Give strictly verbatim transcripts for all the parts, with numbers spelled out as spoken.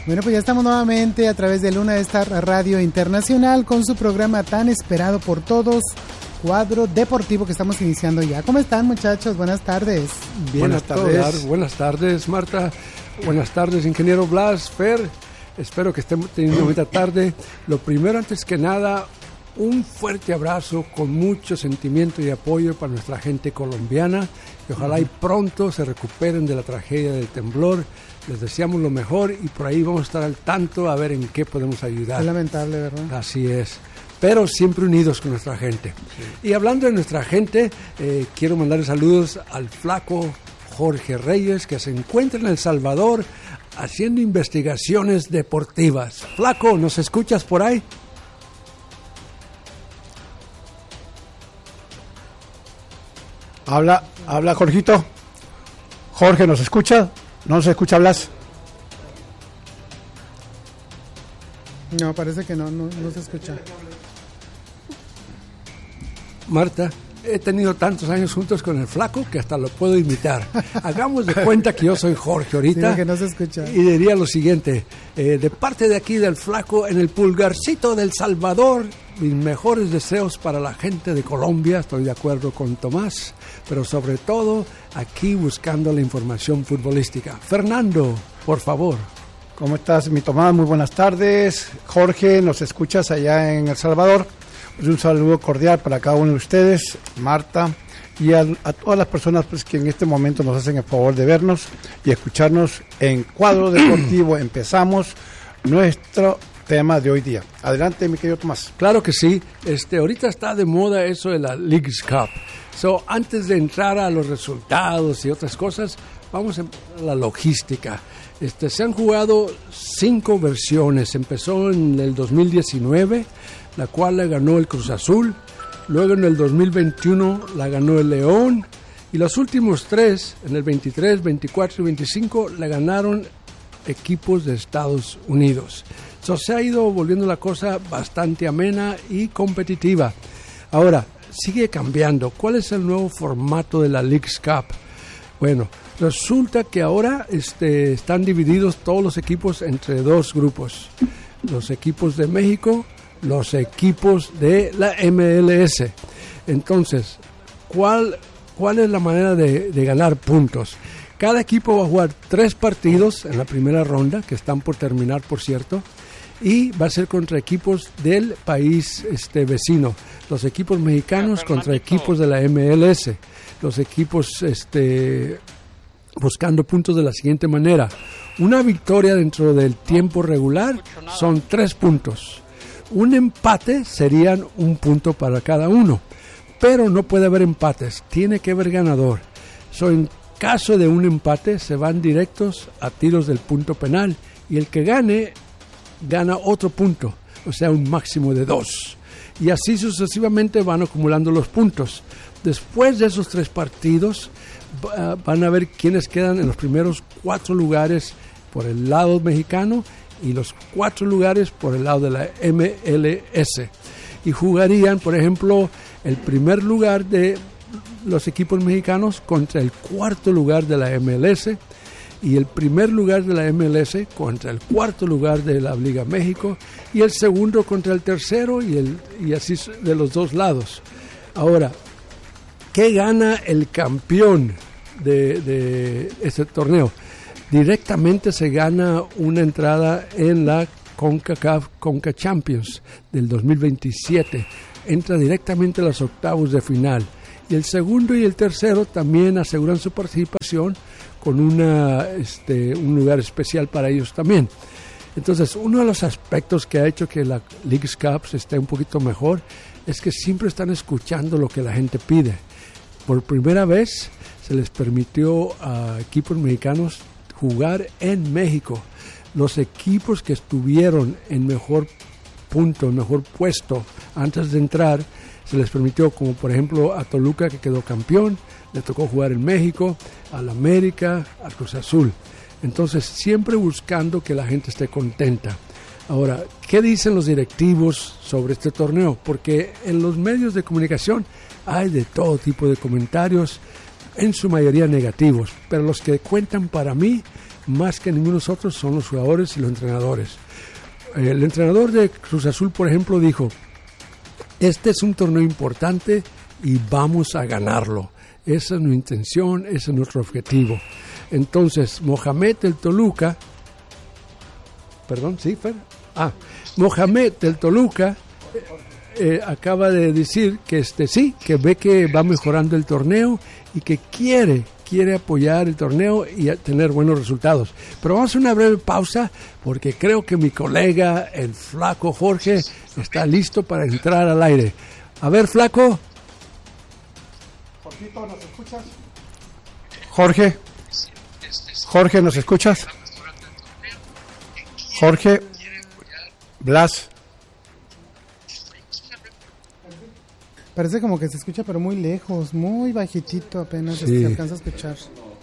Bueno, pues ya estamos nuevamente a través de Luna Star Radio Internacional con su programa tan esperado por todos, Cuadro Deportivo, que estamos iniciando ya. ¿Cómo están, muchachos? Buenas tardes. Bien, buenas tardes. Buenas tardes, Marta. Buenas tardes, ingeniero Blas, Fer. Espero que estén teniendo una bonita tarde. Lo primero, antes que nada, un fuerte abrazo con mucho sentimiento y apoyo para nuestra gente colombiana. Y ojalá y pronto se recuperen de la tragedia del temblor. Les deseamos lo mejor y por ahí vamos a estar al tanto a ver en qué podemos ayudar. Es lamentable, ¿verdad? Así es. Pero siempre unidos con nuestra gente. Sí. Y hablando de nuestra gente, eh, quiero mandarle saludos al flaco Jorge Reyes, que se encuentra en El Salvador haciendo investigaciones deportivas. Flaco, ¿nos escuchas por ahí? Habla, habla Jorgito. Jorge, ¿nos escucha? ¿No nos escucha, Blas? No, parece que no, no, no se escucha. Marta, he tenido tantos años juntos con el flaco que hasta lo puedo imitar. Hagamos de cuenta que yo soy Jorge ahorita. Sí, que no se escucha. Y diría lo siguiente, eh, de parte de aquí del flaco, en el pulgarcito del Salvador, mis mejores deseos para la gente de Colombia, estoy de acuerdo con Tomás, pero sobre todo aquí buscando la información futbolística. Fernando, por favor. ¿Cómo estás, mi Tomás? Muy buenas tardes. Jorge, ¿nos escuchas allá en El Salvador? Pues un saludo cordial para cada uno de ustedes, Marta, y a, a todas las personas pues, que en este momento nos hacen el favor de vernos y escucharnos en Cuadro Deportivo. Empezamos nuestro tema de hoy día. Adelante, mi querido Tomás. Claro que sí. Este, ahorita está de moda eso de la Leagues Cup. So, antes de entrar a los resultados y otras cosas, vamos a la logística. Este, se han jugado cinco versiones. Empezó en el dos mil diecinueve, la cual la ganó el Cruz Azul. Luego en el dos mil veintiuno la ganó el León. Y los últimos tres, en el veintitrés, veinticuatro y veinticinco, la ganaron equipos de Estados Unidos. So, se ha ido volviendo la cosa bastante amena y competitiva. Ahora, sigue cambiando. ¿Cuál es el nuevo formato de la Leagues Cup? Bueno, resulta que ahora este, están divididos todos los equipos entre dos grupos. Los equipos de México, los equipos de la M L S. Entonces, ¿cuál, cuál es la manera de, de ganar puntos? Cada equipo va a jugar tres partidos en la primera ronda, que están por terminar, por cierto, y va a ser contra equipos del país este, vecino. Los equipos mexicanos contra equipos de la M L S. Los equipos este, buscando puntos de la siguiente manera. Una victoria dentro del tiempo regular son tres puntos. Un empate serían un punto para cada uno. Pero no puede haber empates, tiene que haber ganador. So, en caso de un empate se van directos a tiros del punto penal y el que gane gana otro punto, o sea un máximo de dos. Y así sucesivamente van acumulando los puntos. Después de esos tres partidos uh, van a ver quiénes quedan en los primeros cuatro lugares por el lado mexicano y los cuatro lugares por el lado de la M L S. Y jugarían, por ejemplo, el primer lugar de los equipos mexicanos contra el cuarto lugar de la M L S y el primer lugar de la M L S contra el cuarto lugar de la Liga México y el segundo contra el tercero y, el, y así de los dos lados. Ahora, ¿qué gana el campeón de, de este torneo? Directamente se gana una entrada en la CONCACAF Conca Champions del dos mil veintisiete. Entra directamente a los octavos de final. Y el segundo y el tercero también aseguran su participación con una, este, un lugar especial para ellos también. Entonces, uno de los aspectos que ha hecho que la Leagues Cup esté un poquito mejor es que siempre están escuchando lo que la gente pide. Por primera vez se les permitió a equipos mexicanos jugar en México. Los equipos que estuvieron en mejor punto, en mejor puesto antes de entrar, se les permitió, como por ejemplo a Toluca, que quedó campeón, le tocó jugar en México, al América, al Cruz Azul. Entonces, siempre buscando que la gente esté contenta. Ahora, ¿qué dicen los directivos sobre este torneo? Porque en los medios de comunicación hay de todo tipo de comentarios, en su mayoría negativos, pero los que cuentan para mí más que ninguno de nosotros son los jugadores y los entrenadores. El entrenador de Cruz Azul, por ejemplo, dijo, este es un torneo importante y vamos a ganarlo. Esa es nuestra intención, ese es nuestro objetivo. Entonces, Mohamed del Toluca, perdón, ¿sí, Fer? Ah, Mohamed del Toluca eh, acaba de decir que este sí, que ve que va mejorando el torneo y que quiere, quiere apoyar el torneo y a tener buenos resultados. Pero vamos a una breve pausa porque creo que mi colega, el flaco Jorge, está listo para entrar al aire. A ver, flaco. Jorgito, ¿nos escuchas? Jorge. Jorge, ¿nos escuchas? Jorge. Blas. Parece como que se escucha, pero muy lejos, muy bajitito apenas sí. Se alcanza a escuchar.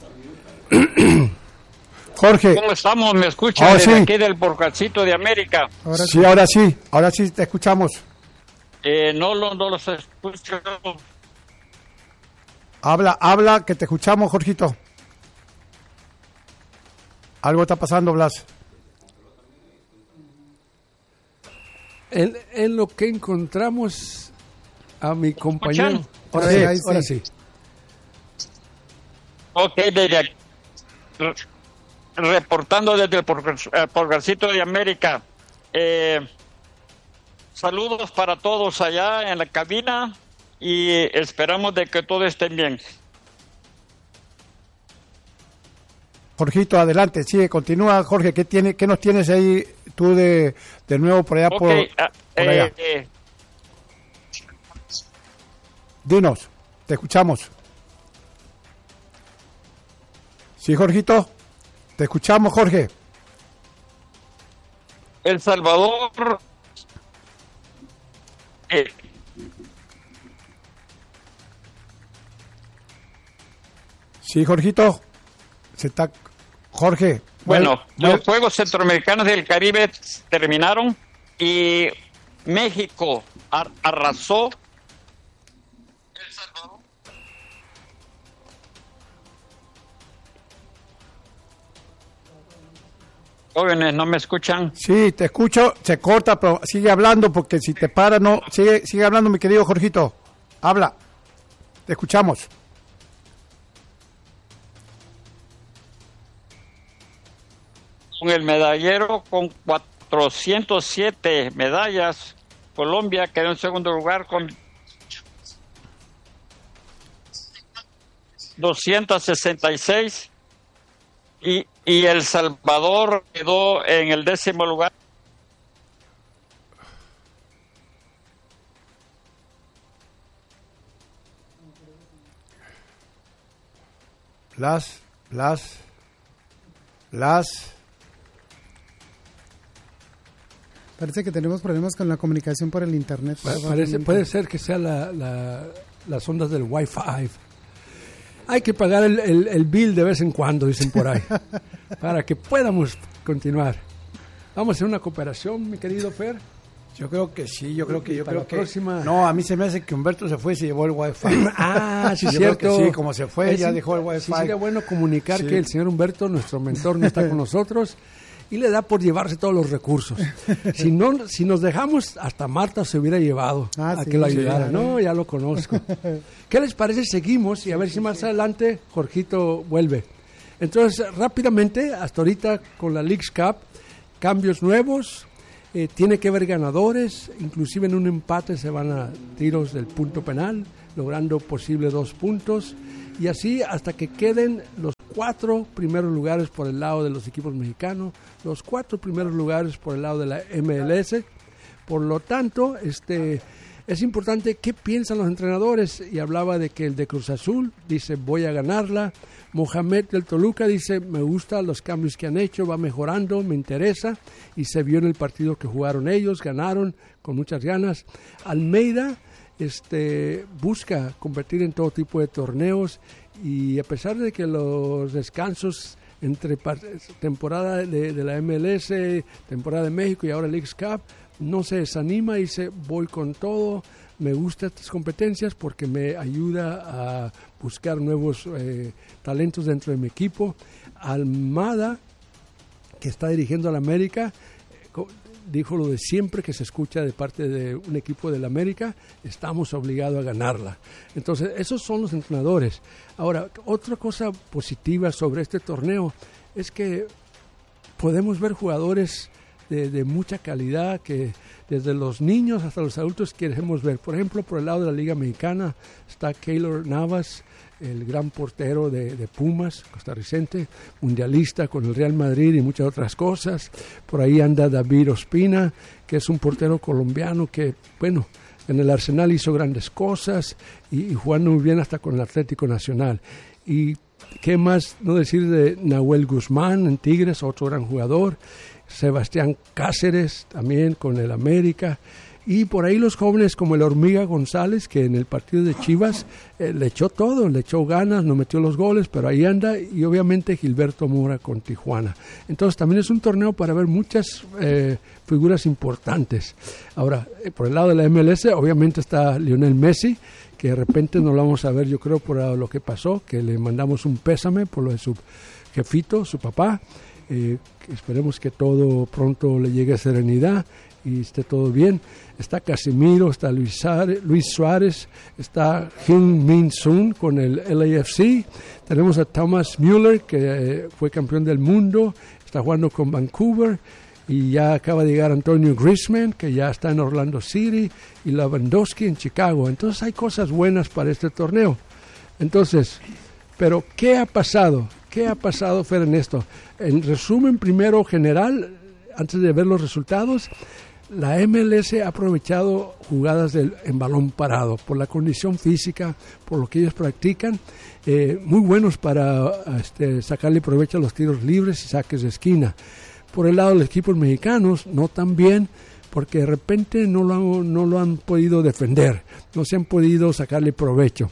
Jorge. ¿Cómo estamos? ¿Me escuchan oh, desde sí. aquí del Porcalcito de América? Ahora sí, sí, ahora sí, ahora sí te escuchamos. Eh, no, no, no los escucho. Habla, habla, que te escuchamos, Jorgito. Algo está pasando, Blas. En, en lo que encontramos a mi compañero. Ahora sí, sí, ahí ahora sí. sí. Ok, desde aquí, reportando desde el Porcalcito de América. Eh, saludos para todos allá en la cabina y esperamos de que todos estén bien. Jorgito, adelante, sigue, continúa, Jorge. ¿Qué tiene, qué nos tienes ahí tú de, de nuevo por allá okay, por, uh, por allá? Eh, eh. Dinos, te escuchamos. Sí, Jorgito, te escuchamos, Jorge. El Salvador. Eh. Sí, Jorgito, se está. Jorge. Bueno, bueno, bueno. Los Juegos Centroamericanos del Caribe terminaron y México ar- arrasó. El Salvador. Jóvenes, ¿no me escuchan? Sí, te escucho, se corta, pero sigue hablando porque si te para, no. Sigue, sigue hablando, mi querido Jorgito. Habla. Te escuchamos. Con el medallero con cuatrocientas siete medallas, Colombia quedó en segundo lugar con doscientas sesenta y seis y, y El Salvador quedó en el décimo lugar. Las, las, las. Parece que tenemos problemas con la comunicación por el internet. Parece, puede ser que sea la, la, las ondas del Wi-Fi. Hay que pagar el, el, el bill de vez en cuando, dicen por ahí, para que podamos continuar. Vamos a hacer una cooperación, mi querido Fer. Yo creo que sí, yo creo que yo para creo la que próxima. No, a mí se me hace que Humberto se fue y se llevó el Wi-Fi. Ah, sí, yo cierto. Creo que sí, como se fue, es, ya dejó el Wi-Fi. Sí, sería bueno comunicar sí. que el señor Humberto, nuestro mentor, no está con nosotros y le da por llevarse todos los recursos. Si no, si nos dejamos, hasta Marta se hubiera llevado ah, a sí, que lo ayudara. Sí, no, ya lo conozco. ¿Qué les parece? Seguimos y a ver si más adelante Jorgito vuelve. Entonces, rápidamente, hasta ahorita con la Leagues Cup, cambios nuevos. Eh, tiene que haber ganadores, inclusive en un empate se van a tiros del punto penal, logrando posible dos puntos, y así hasta que queden los cuatro primeros lugares por el lado de los equipos mexicanos, los cuatro primeros lugares por el lado de la M L S. Por lo tanto, este es importante qué piensan los entrenadores, y hablaba de que el de Cruz Azul dice voy a ganarla. Mohamed del Toluca dice me gustan los cambios que han hecho, va mejorando, me interesa, y se vio en el partido que jugaron ellos, ganaron con muchas ganas. Almeida este, busca competir en todo tipo de torneos, y a pesar de que los descansos entre temporada de, de la M L S, temporada de México y ahora Leagues Cup, no se desanima y dice voy con todo, me gustan estas competencias porque me ayuda a buscar nuevos eh, talentos dentro de mi equipo. Almada que está dirigiendo a la América, dijo lo de siempre que se escucha de parte de un equipo de la América, estamos obligados a ganarla. Entonces, esos son los entrenadores. Ahora, otra cosa positiva sobre este torneo es que podemos ver jugadores de, de mucha calidad que desde los niños hasta los adultos queremos ver. Por ejemplo, por el lado de la Liga Mexicana está Keylor Navas, el gran portero de, de Pumas, costarricense, mundialista con el Real Madrid y muchas otras cosas. Por ahí anda David Ospina, que es un portero colombiano que, bueno, en el Arsenal hizo grandes cosas y, y jugando muy bien hasta con el Atlético Nacional. Y qué más no decir de Nahuel Guzmán en Tigres, otro gran jugador. Sebastián Cáceres también con el América. Y por ahí los jóvenes como el Hormiga González, que en el partido de Chivas eh, le echó todo, le echó ganas, no metió los goles, pero ahí anda, y obviamente Gilberto Mora con Tijuana. Entonces también es un torneo para ver muchas eh, figuras importantes. Ahora, eh, por el lado de la M L S, obviamente está Lionel Messi, que de repente no lo vamos a ver, yo creo, por lo que pasó, que le mandamos un pésame por lo de su jefito, su papá. Eh, esperemos que todo pronto le llegue a serenidad y esté todo bien. Está Casimiro, está Luis Suárez, Luis Suárez, está Heung-min Son con el L A F C, tenemos a Thomas Müller, que eh, fue campeón del mundo, está jugando con Vancouver, y ya acaba de llegar Antonio Griezmann, que ya está en Orlando City, y Lewandowski en Chicago. Entonces hay cosas buenas para este torneo. Entonces, pero ¿qué ha pasado? ¿Qué ha pasado, Fer, en esto? En resumen, primero general, antes de ver los resultados, la M L S ha aprovechado jugadas del, en balón parado por la condición física, por lo que ellos practican, eh, muy buenos para este, sacarle provecho a los tiros libres y saques de esquina. Por el lado de los equipos mexicanos, no tan bien, porque de repente no lo han, no lo han podido defender, no se han podido sacarle provecho.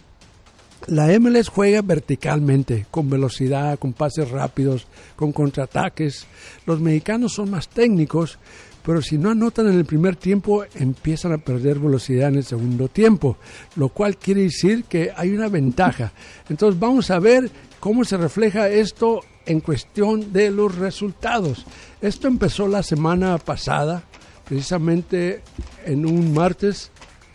La M L S juega verticalmente, con velocidad, con pases rápidos, con contraataques. Los mexicanos son más técnicos, pero si no anotan en el primer tiempo, empiezan a perder velocidad en el segundo tiempo, lo cual quiere decir que hay una ventaja. Entonces vamos a ver cómo se refleja esto en cuestión de los resultados. Esto empezó la semana pasada, precisamente en un martes,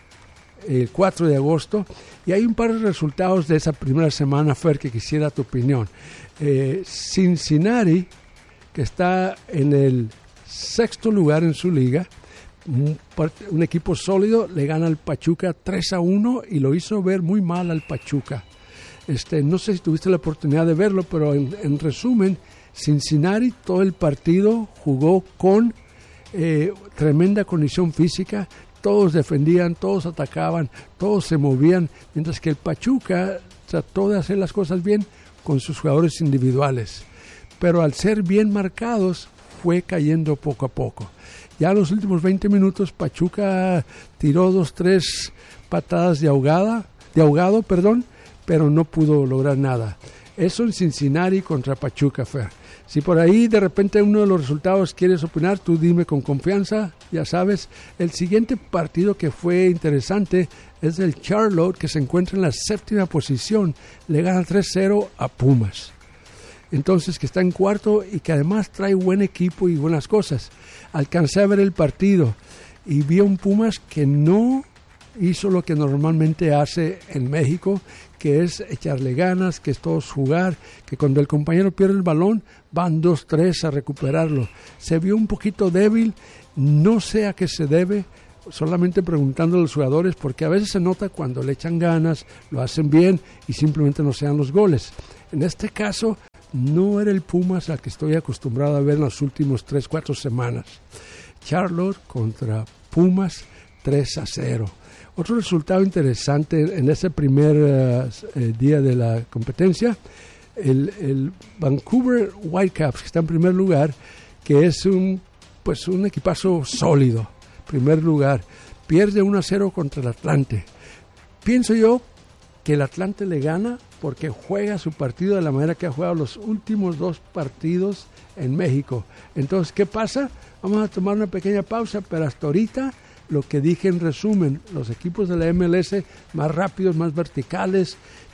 el cuatro de agosto, y hay un par de resultados de esa primera semana, Fer, que quisiera tu opinión. Eh, Cincinnati, que está en el sexto lugar en su liga, un, un equipo sólido, le gana al Pachuca tres a uno y lo hizo ver muy mal al Pachuca. Este, no sé si tuviste la oportunidad de verlo, pero en, en resumen, Cincinnati todo el partido jugó con eh, tremenda condición física. Todos defendían, todos atacaban, todos se movían, mientras que el Pachuca trató de hacer las cosas bien con sus jugadores individuales. Pero al ser bien marcados, fue cayendo poco a poco. Ya en los últimos veinte minutos, Pachuca tiró dos, tres patadas de ahogada, de ahogado, perdón, pero no pudo lograr nada. Eso en Cincinnati contra Pachuca, Fer. Si por ahí de repente uno de los resultados quieres opinar, tú dime con confianza, ya sabes. El siguiente partido que fue interesante es el Charlotte, que se encuentra en la séptima posición, le gana tres cero a Pumas. Entonces, que está en cuarto y que además trae buen equipo y buenas cosas. Alcancé a ver el partido y vi a un Pumas que no hizo lo que normalmente hace en México, que es echarle ganas, que es todos jugar, que cuando el compañero pierde el balón, van dos, tres a recuperarlo. Se vio un poquito débil, no sé a qué se debe, solamente preguntando a los jugadores, porque a veces se nota cuando le echan ganas, lo hacen bien y simplemente no se dan los goles. En este caso, no era el Pumas al que estoy acostumbrado a ver en las últimas tres, cuatro semanas. Charlotte contra Pumas, tres a cero. Otro resultado interesante en ese primer uh, eh, día de la competencia, el, el Vancouver Whitecaps, que está en primer lugar, que es un, pues un equipazo sólido, primer lugar, pierde uno a cero contra el Atlante. Pienso yo que el Atlante le gana porque juega su partido de la manera que ha jugado los últimos dos partidos en México. Entonces, ¿qué pasa? Vamos a tomar una pequeña pausa, pero hasta ahorita lo que dije en resumen, los equipos de la M L S más rápidos, más verticales,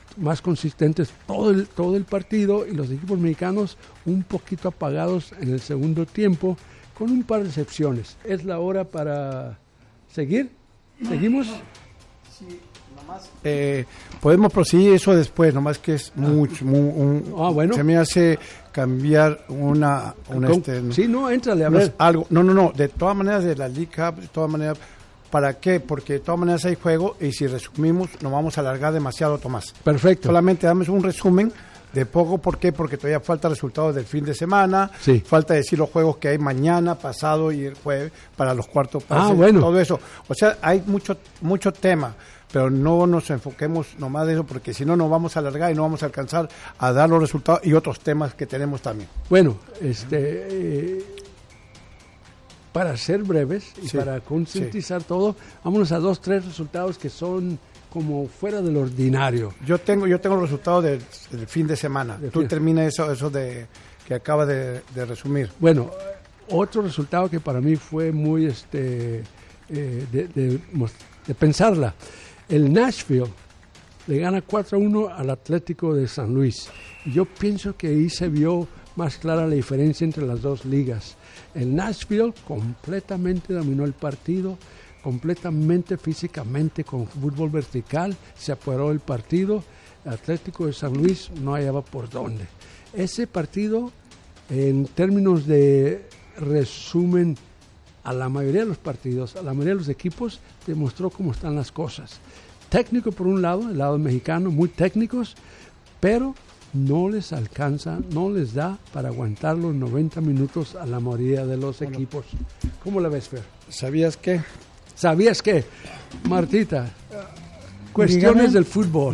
más consistentes todo el, todo el partido y los equipos mexicanos un poquito apagados en el segundo tiempo con un par de excepciones. ¿Es la hora para seguir? ¿Seguimos? Sí, nomás. Eh, podemos proseguir eso después, nomás que es mucho. Muy, un, ah, bueno. Se me hace cambiar una... una este, sí, no, éntrale a ver. Algo, no, no, no, de todas maneras de la League Cup, de todas maneras... ¿Para qué? Porque de todas maneras hay juego y si resumimos nos vamos a alargar demasiado, Tomás. Perfecto. Solamente damos un resumen de poco. ¿Por qué? Porque todavía falta resultados del fin de semana. Sí. Falta decir los juegos que hay mañana, pasado y el jueves para los cuartos pases. Ah, bueno. Todo eso. O sea, hay mucho mucho tema, pero no nos enfoquemos nomás de eso porque si no nos vamos a alargar y no vamos a alcanzar a dar los resultados y otros temas que tenemos también. Bueno, este... Eh... para ser breves y sí, para concientizar sí. todo, vámonos a dos, tres resultados que son como fuera del ordinario. Yo tengo yo tengo los resultados del, del fin de semana. De Tú termina eso eso de que acaba de, de resumir. Bueno, otro resultado que para mí fue muy este eh, de, de, de pensarla. El Nashville le gana cuatro a uno al Atlético de San Luis. Y yo pienso que ahí se vio más clara la diferencia entre las dos ligas. El Nashville completamente dominó el partido, completamente físicamente con fútbol vertical, se apoderó el partido. El Atlético de San Luis no hallaba por dónde. Ese partido, en términos de resumen a la mayoría de los partidos, a la mayoría de los equipos, demostró cómo están las cosas. Técnico por un lado, el lado mexicano, muy técnicos, pero no les alcanza, no les da para aguantar los noventa minutos a la mayoría de los bueno, equipos. ¿Cómo la ves, Fer? ¿Sabías qué? ¿Sabías qué? Martita, cuestiones Dígame. del fútbol.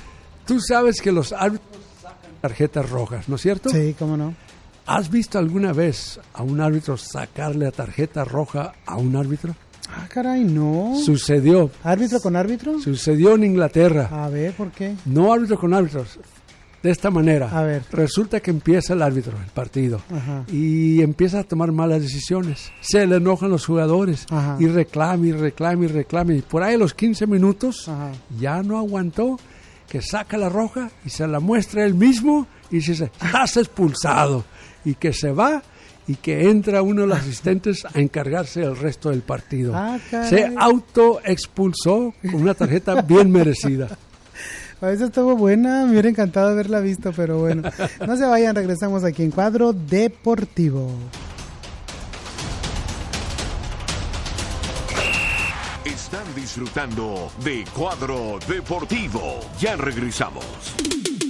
Tú sabes que los árbitros sacan tarjetas rojas, ¿no es cierto? Sí, cómo no. ¿Has visto alguna vez a un árbitro sacarle a tarjeta roja a un árbitro? Ah, caray, no. Sucedió. ¿Árbitro con árbitro? Sucedió en Inglaterra. A ver, ¿por qué? No árbitro con árbitros. De esta manera, a ver. Resulta que empieza el árbitro, el partido, Ajá. y empieza a tomar malas decisiones. Se le enojan los jugadores Ajá. y reclama y reclama y reclama. Y por ahí a los quince minutos Ajá. ya no aguantó, que saca la roja y se la muestra él mismo y dice, estás expulsado. Y que se va y que entra uno de los asistentes a encargarse del resto del partido. Ah, se autoexpulsó con una tarjeta bien merecida. A veces estuvo buena, me hubiera encantado haberla visto, pero bueno. No se vayan, regresamos aquí en Cuadro Deportivo. Están disfrutando de Cuadro Deportivo. Ya regresamos.